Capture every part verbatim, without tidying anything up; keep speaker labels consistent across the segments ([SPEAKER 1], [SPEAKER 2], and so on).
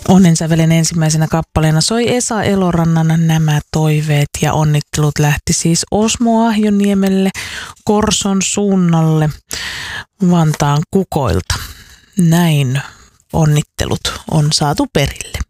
[SPEAKER 1] Onnensävelen ensimmäisenä kappaleena soi Esa Elorannan Nämä toiveet ja onnittelut lähti siis Osmo Ahjoniemelle Korson suunnalle Vantaan kukoilta. Näin onnittelut on saatu perille.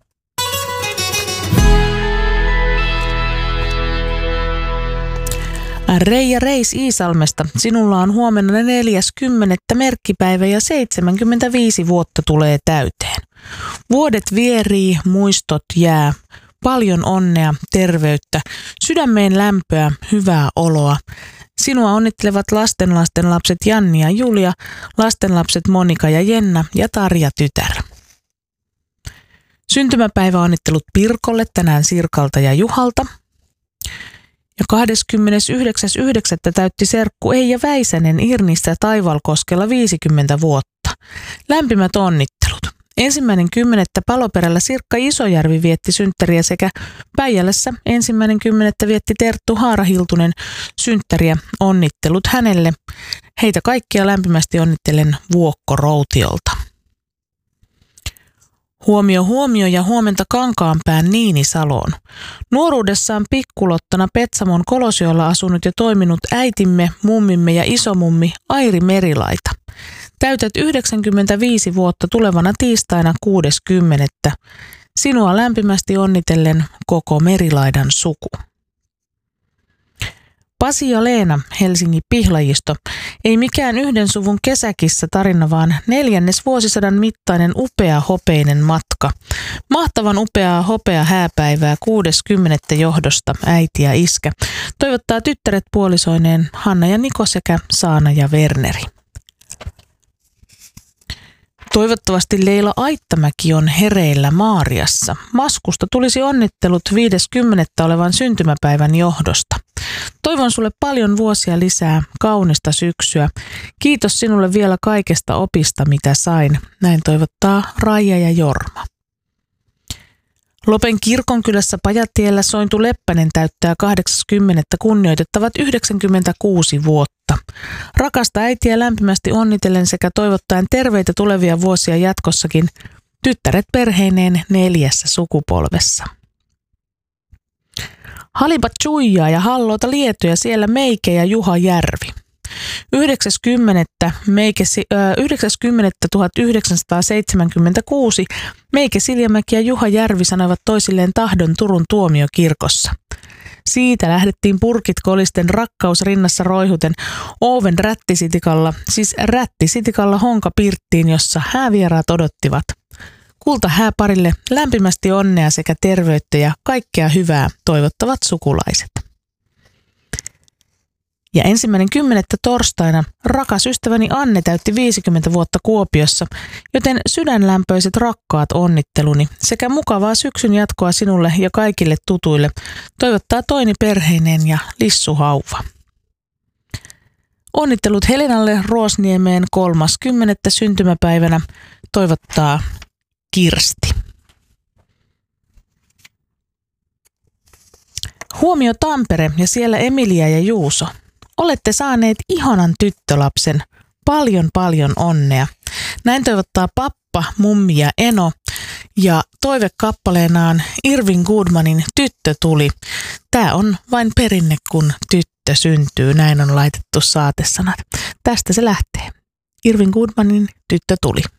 [SPEAKER 1] Reija Reis Iisalmesta, sinulla on huomenna neljäs kymmenettä merkkipäivä ja seitsemänkymmentäviisi vuotta tulee täyteen. Vuodet vierii, muistot jää, paljon onnea, terveyttä, sydämeen lämpöä, hyvää oloa. Sinua onnittelevat lastenlasten lapset Janni ja Julia, lastenlapset Monika ja Jenna ja Tarja tytär. Syntymäpäivä onnittelut Pirkolle tänään Sirkalta ja Juhalta. Ja kahdeskymmenesyhdeksäs yhdeksättä täytti serkku Eija Väisänen Irnissä Taivalkoskella viisikymmentä vuotta. Lämpimät onnittelut. Ensimmäinen kymmenettä Paloperällä Sirkka Isojärvi vietti synttäriä sekä Päijälässä ensimmäinen kymmenettä vietti Terttu Haarahiltunen synttäriä. Onnittelut hänelle. Heitä kaikkia lämpimästi onnittelen Vuokko Routiolta. Huomio, huomio ja huomenta Kankaanpään Niini Saloon. Nuoruudessaan pikkulottana Petsamon Kolosiolla asunut ja toiminut äitimme, mummimme ja isomummi Airi Merilaita. Täytät yhdeksänkymmentäviisi vuotta tulevana tiistaina kuudes kymmenettä. Sinua lämpimästi onnitellen koko Merilaidan suku. Pasi ja Leena, Helsingin Pihlajisto. Ei mikään yhden suvun kesäkissa tarina, vaan neljännes vuosisadan mittainen upea hopeinen matka. Mahtavan upeaa hopea hääpäivää kuudes kymmenettä johdosta äiti ja iskä. Toivottaa tyttäret puolisoineen Hanna ja Niko sekä Saana ja Werneri. Toivottavasti Leila Aittamäki on hereillä Maariassa. Maskusta tulisi onnittelut viides kymmenettä olevan syntymäpäivän johdosta. Toivon sulle paljon vuosia lisää, kaunista syksyä. Kiitos sinulle vielä kaikesta opista, mitä sain. Näin toivottaa Raija ja Jorma. Lopen kirkonkylässä Pajatiellä Sointu Leppänen täyttää kahdeksas kymmenettä kunnioitettavat yhdeksänkymmentäkuusi vuotta. Rakasta äitiä lämpimästi onnitellen sekä toivottaen terveitä tulevia vuosia jatkossakin, tyttäret perheineen neljässä sukupolvessa. Halipat Chuijaa ja Halloota Lietoja siellä Meike ja Juha Järvi. yhdeksäs kymmenettä tuhatyhdeksänsataaseitsemänkymmentäkuusi Meike Siljamäki ja Juha Järvi sanoivat toisilleen tahdon Turun tuomiokirkossa. Siitä lähdettiin purkit kolisten rakkaus rinnassa roihuten Oven rättisitikalla, siis rättisitikalla Honka Pirttiin, jossa häävieraat odottivat. Kulta hääparille lämpimästi onnea sekä terveyttä ja kaikkea hyvää toivottavat sukulaiset. Ja ensimmäinen kymmenettä torstaina rakas ystäväni Anne täytti viisikymmentä vuotta Kuopiossa, joten sydänlämpöiset rakkaat onnitteluni sekä mukavaa syksyn jatkoa sinulle ja kaikille tutuille toivottaa Toini perheineen ja Lissu Hauva. Onnittelut Helenalle Ruosniemeen kolmas kymmenettä syntymäpäivänä toivottaa Kirsti. Huomio Tampere ja siellä Emilia ja Juuso. Olette saaneet ihanan tyttölapsen. Paljon paljon onnea. Näin toivottaa pappa, mummi ja eno. Ja toivekappaleenaan Irvin Goodmanin Tyttö tuli. Tää on vain perinne, kun tyttö syntyy. Näin on laitettu saatesanat. Tästä se lähtee. Irvin Goodmanin Tyttö tuli.